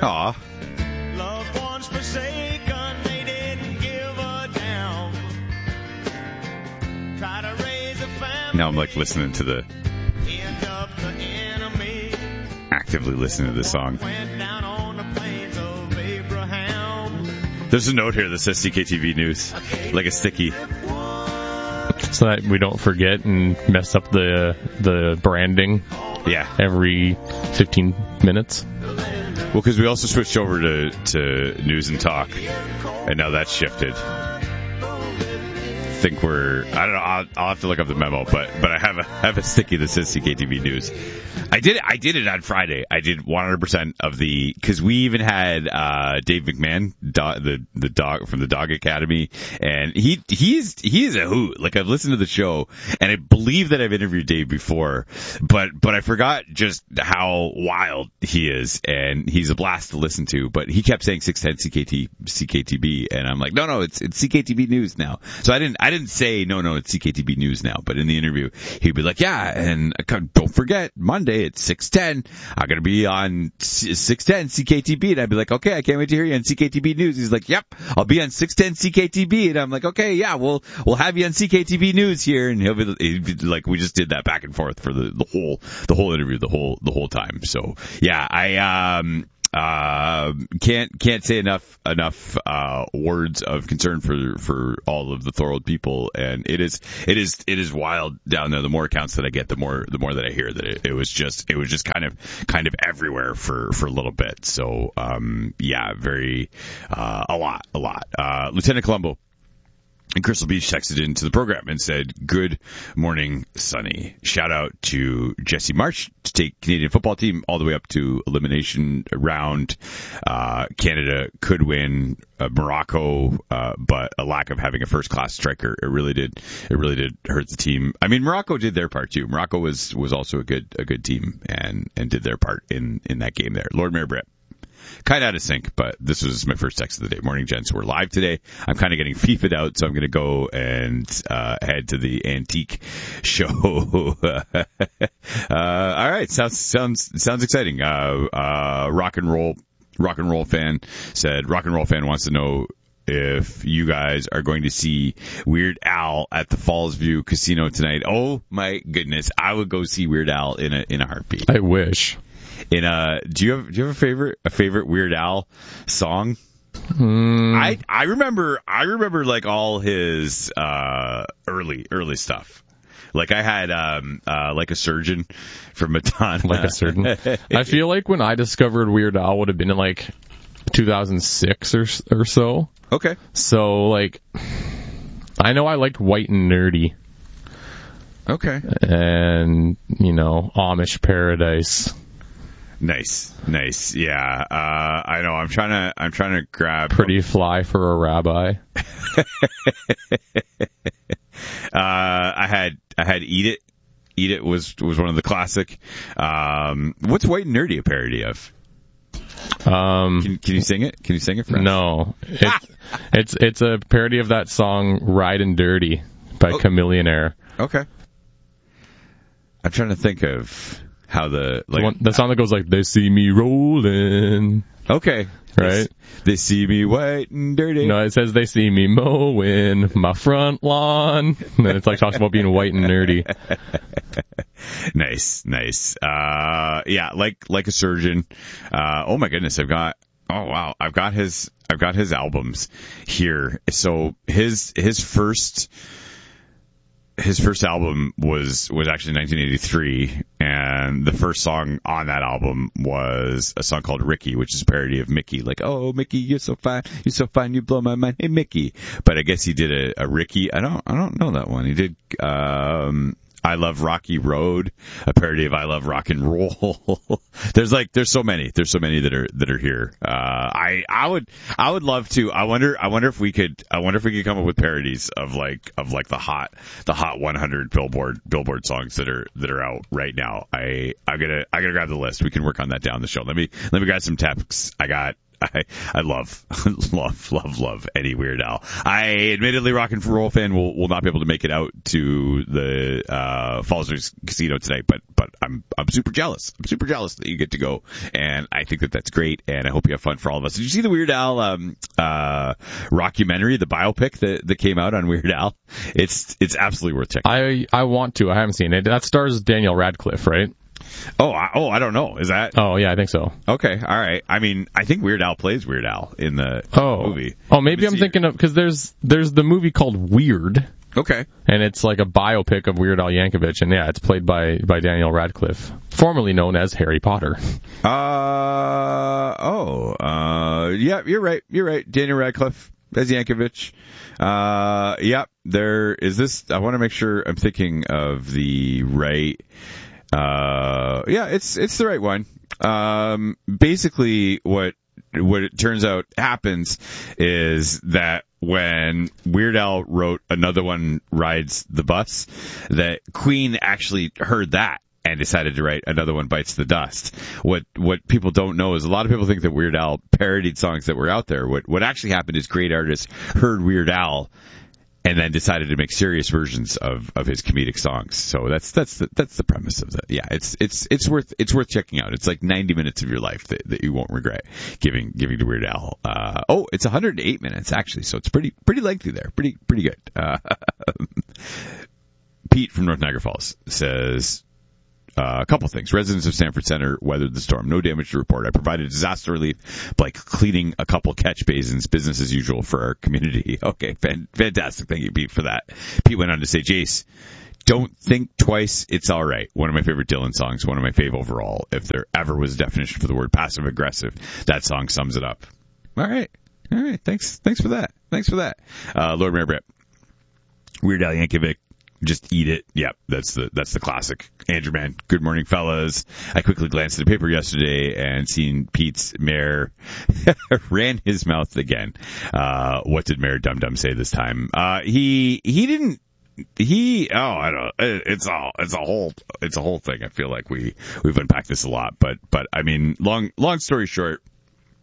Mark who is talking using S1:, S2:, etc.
S1: Aw.
S2: Loved ones forsaken, they didn't give a damn. Try to raise a family.
S1: Now I'm like listening to the,
S2: End up the enemy.
S1: actively listening to this song.
S2: Went down on the plains of Abraham.
S1: There's a note here that says CKTV News, like a sticky.
S3: So that we don't forget and mess up the branding
S1: Yeah.
S3: every 15 minutes.
S1: Well, because we also switched over to News and Talk, and now that's shifted. I think we're, I don't know, I'll have to look up the memo, but I have a sticky that says CKTV News. I did it on Friday. I did 100% of the, because we even had Dave McMahon, the dog from the Dog Academy, and he is a hoot. Like, I've listened to the show, and I believe that I've interviewed Dave before, but I forgot just how wild he is, and he's a blast to listen to. But he kept saying 610 CKTB, and I'm like, no, it's CKTB News now. So I didn't say no, it's CKTB News now. But in the interview, he'd be like, yeah, and don't forget Monday at 6:10, I'm going to be on 6:10 CKTB. And I'd be like, okay, I can't wait to hear you on CKTB News. He's like, yep, I'll be on 6:10 CKTB. And I'm like, okay, yeah, we'll have you on CKTB News here. And he'd be like, we just did that back and forth for the whole interview, the whole time. So yeah, can't say enough words of concern for all of the Thorold people, and it is wild down there. The more accounts that I get, the more that I hear that it was just kind of everywhere for a little bit. So yeah, very a lot. Lieutenant Colombo in Crystal Beach texted into the program and said, good morning, Sonny. Shout out to Jesse Marsh to take Canadian football team all the way up to elimination round. Canada could win Morocco, but a lack of having a first-class striker, it really did hurt the team. I mean, Morocco did their part too. Morocco was also a good team and did their part in that game there. Lord Mayor Brett. Kind of out of sync, but this was my first text of the day. Morning, gents. We're live today. I'm kind of getting FIFA'd out, so I'm going to go and head to the antique show. All right, sounds exciting. Rock and roll fan said. Rock and roll fan wants to know if you guys are going to see Weird Al at the Falls View Casino tonight. Oh my goodness, I would go see Weird Al in a heartbeat.
S3: I wish.
S1: Do you have a favorite Weird Al song? I remember like all his early stuff. Like I had Like a Surgeon from Madonna.
S3: Like a Surgeon. I feel like when I discovered Weird Al would have been in like 2006 or so.
S1: Okay.
S3: So like I know I liked White and Nerdy.
S1: Okay.
S3: And Amish Paradise.
S1: Nice. Yeah. I know. I'm trying to grab
S3: Pretty Fly for a Rabbi.
S1: I had Eat It. Eat It was one of the classic. What's White and Nerdy a parody of? Can you sing it? Can you sing it for us?
S3: No. It's a parody of that song Ride and Dirty by Chameleonaire.
S1: Okay. I'm trying to think of how the
S3: song that goes like, they see me rolling.
S1: Okay.
S3: Right?
S1: They see me white and dirty.
S3: No, it says they see me mowing my front lawn. And then it's like talks about being white and nerdy.
S1: Nice. Yeah, like a Surgeon. Oh my goodness, I've got his albums here. So his first album was actually 1983, and the first song on that album was a song called Ricky, which is a parody of Mickey. Like, oh, Mickey, you're so fine, you blow my mind, hey, Mickey. But I guess he did a Ricky. I don't know that one. He did, I Love Rocky Road, a parody of I Love Rock and Roll. There's so many that are here. I would love to. I wonder if we could come up with parodies of the hot 100 Billboard songs that are out right now. I gotta grab the list. We can work on that down the show. Let me grab some texts. I got I love any Weird Al. I admittedly rock and roll fan will not be able to make it out to the Fallsers Casino tonight, but I'm super jealous. I'm super jealous that you get to go, and I think that's great, and I hope you have fun for all of us. Did you see the Weird Al rockumentary, the biopic that came out on Weird Al? It's absolutely worth checking.
S3: I want to. I haven't seen it. That stars Daniel Radcliffe, right?
S1: I don't know. Is that?
S3: Oh, yeah, I think so.
S1: Okay, all right. I mean, I think Weird Al plays Weird Al in the movie.
S3: Oh, maybe I'm thinking of, because there's the movie called Weird.
S1: Okay.
S3: And it's like a biopic of Weird Al Yankovic, and yeah, it's played by Daniel Radcliffe, formerly known as Harry Potter.
S1: Yeah, you're right. Daniel Radcliffe as Yankovic. There is this. I want to make sure I'm thinking of the right. It's the right one. Basically what it turns out happens is that when Weird Al wrote Another One Rides the Bus, that Queen actually heard that and decided to write Another One Bites the Dust. What people don't know is a lot of people think that Weird Al parodied songs that were out there. What actually happened is great artists heard Weird Al and then decided to make serious versions of his comedic songs. So that's the premise of that. Yeah, it's worth checking out. It's like 90 minutes of your life that you won't regret giving to Weird Al. It's 108 minutes actually, so it's pretty lengthy there. Pretty good. Pete from North Niagara Falls says, a couple things. Residents of Sanford Center weathered the storm. No damage to report. I provided disaster relief by cleaning a couple catch basins, business as usual for our community. Okay, fantastic. Thank you, Pete, for that. Pete went on to say, Jace, don't think twice. It's all right. One of my favorite Dylan songs. One of my fave overall. If there ever was a definition for the word passive aggressive, that song sums it up. All right. Thanks for that. Lord Mayor Brett. Weird Al Yankovic. Just eat it. Yep, that's the classic. Andrew Man, good morning, fellas. I quickly glanced at the paper yesterday and seen Pete's mayor ran his mouth again. What did Mayor Dum Dum say this time? He didn't. I don't know. It's a whole thing. I feel like we've unpacked this a lot, but I mean, long story short,